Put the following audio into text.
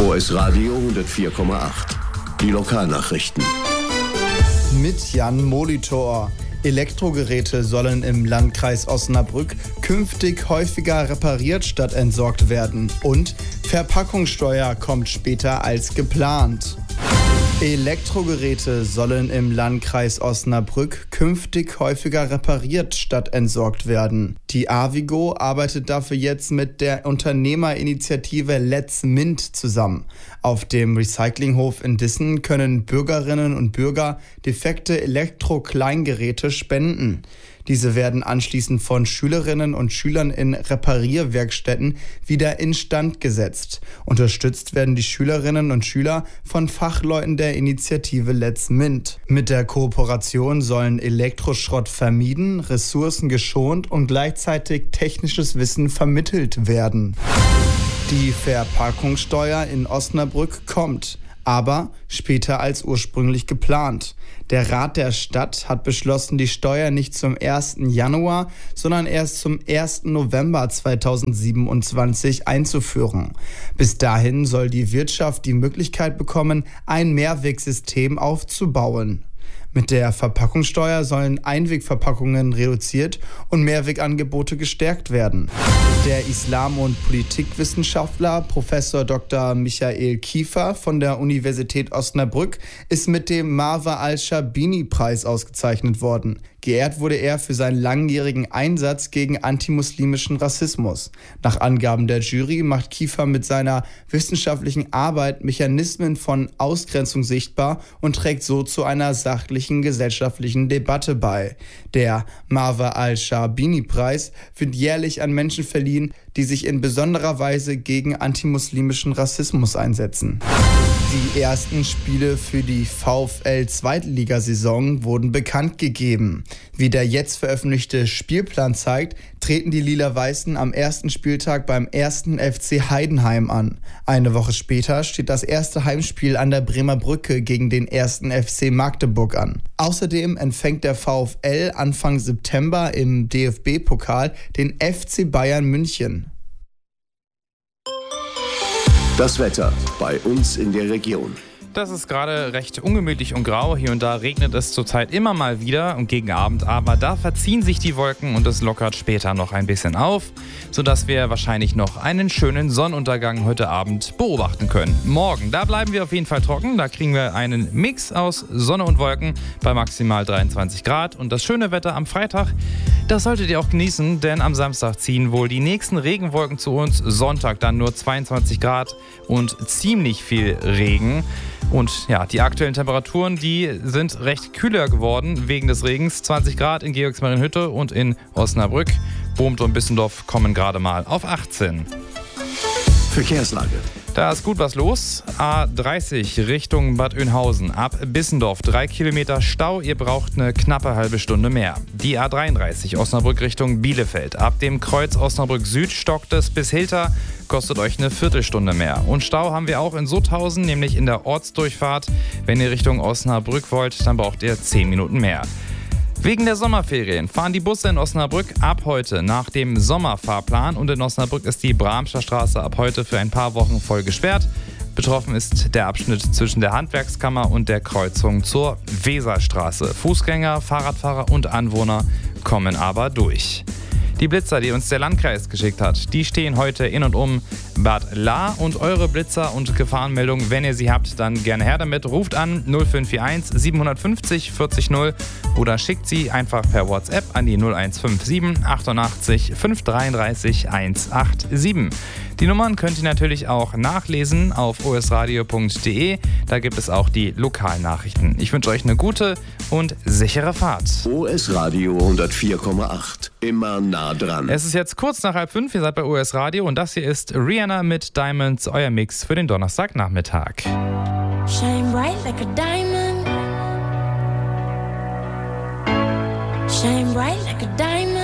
OS Radio 104,8. Die Lokalnachrichten. Mit Jan Molitor. Elektrogeräte sollen im Landkreis Osnabrück künftig häufiger repariert statt entsorgt werden. Und Verpackungssteuer kommt später als geplant. Elektrogeräte sollen im Landkreis Osnabrück künftig häufiger repariert statt entsorgt werden. Die Avigo arbeitet dafür jetzt mit der Unternehmerinitiative Let's Mint zusammen. Auf dem Recyclinghof in Dissen können Bürgerinnen und Bürger defekte Elektro-Kleingeräte spenden. Diese werden anschließend von Schülerinnen und Schülern in Reparierwerkstätten wieder instand gesetzt. Unterstützt werden die Schülerinnen und Schüler von Fachleuten der Initiative Let's Mint. Mit der Kooperation sollen Elektroschrott vermieden, Ressourcen geschont und gleichzeitig technisches Wissen vermittelt werden. Die Verpackungssteuer in Osnabrück kommt, aber später als ursprünglich geplant. Der Rat der Stadt hat beschlossen, die Steuer nicht zum 1. Januar, sondern erst zum 1. November 2027 einzuführen. Bis dahin soll die Wirtschaft die Möglichkeit bekommen, ein Mehrwegsystem aufzubauen. Mit der Verpackungssteuer sollen Einwegverpackungen reduziert und Mehrwegangebote gestärkt werden. Der Islam- und Politikwissenschaftler Prof. Dr. Michael Kiefer von der Universität Osnabrück ist mit dem Marwa al-Schabini-Preis ausgezeichnet worden. Geehrt wurde er für seinen langjährigen Einsatz gegen antimuslimischen Rassismus. Nach Angaben der Jury macht Kiefer mit seiner wissenschaftlichen Arbeit Mechanismen von Ausgrenzung sichtbar und trägt so zu einer sachlichen gesellschaftlichen Debatte bei. Der Marwa al-Schabini-Preis wird jährlich an Menschen verliehen, die sich in besonderer Weise gegen antimuslimischen Rassismus einsetzen. Die ersten Spiele für die VfL-Zweitligasaison wurden bekannt gegeben. Wie der jetzt veröffentlichte Spielplan zeigt, treten die Lila-Weißen am ersten Spieltag beim 1. FC Heidenheim an. Eine Woche später steht das erste Heimspiel an der Bremer Brücke gegen den 1. FC Magdeburg an. Außerdem empfängt der VfL Anfang September im DFB-Pokal den FC Bayern München. Das Wetter bei uns in der Region. Das ist gerade recht ungemütlich und grau. Hier und da regnet es zurzeit immer mal wieder und gegen Abend. Aber da verziehen sich die Wolken und es lockert später noch ein bisschen auf, sodass wir wahrscheinlich noch einen schönen Sonnenuntergang heute Abend beobachten können. Morgen, da bleiben wir auf jeden Fall trocken. Da kriegen wir einen Mix aus Sonne und Wolken bei maximal 23 Grad. Und das schöne Wetter am Freitag, das solltet ihr auch genießen, denn am Samstag ziehen wohl die nächsten Regenwolken zu uns. Sonntag dann nur 22 Grad und ziemlich viel Regen. Und ja, die aktuellen Temperaturen, die sind recht kühler geworden wegen des Regens. 20 Grad in Georgsmarienhütte und in Osnabrück. Bohmt und Bissendorf kommen gerade mal auf 18. Verkehrslage. Da ist gut was los. A30 Richtung Bad Oeynhausen. Ab Bissendorf 3 Kilometer Stau. Ihr braucht eine knappe halbe Stunde mehr. Die A33 Osnabrück Richtung Bielefeld. Ab dem Kreuz Osnabrück Süd stockt es bis Hilter. Kostet euch eine Viertelstunde mehr. Und Stau haben wir auch in Sutthausen, nämlich in der Ortsdurchfahrt. Wenn ihr Richtung Osnabrück wollt, dann braucht ihr 10 Minuten mehr. Wegen der Sommerferien fahren die Busse in Osnabrück ab heute nach dem Sommerfahrplan und in Osnabrück ist die Bramscher Straße ab heute für ein paar Wochen voll gesperrt. Betroffen ist der Abschnitt zwischen der Handwerkskammer und der Kreuzung zur Weserstraße. Fußgänger, Fahrradfahrer und Anwohner kommen aber durch. Die Blitzer, die uns der Landkreis geschickt hat, die stehen heute in und um Bad Lahr. Und eure Blitzer und Gefahrenmeldungen, wenn ihr sie habt, dann gerne her damit. Ruft an 0541 750 40 0 oder schickt sie einfach per WhatsApp an die 0157 88 533 187. Die Nummern könnt ihr natürlich auch nachlesen auf osradio.de. Da gibt es auch die Lokalnachrichten. Ich wünsche euch eine gute und sichere Fahrt. OS Radio 104,8. Immer nah dran. Es ist jetzt kurz nach 4:30. Ihr seid bei OS Radio und das hier ist Rihanna mit Diamonds, euer Mix für den Donnerstagnachmittag. Shine bright like a diamond. Shine bright like a diamond.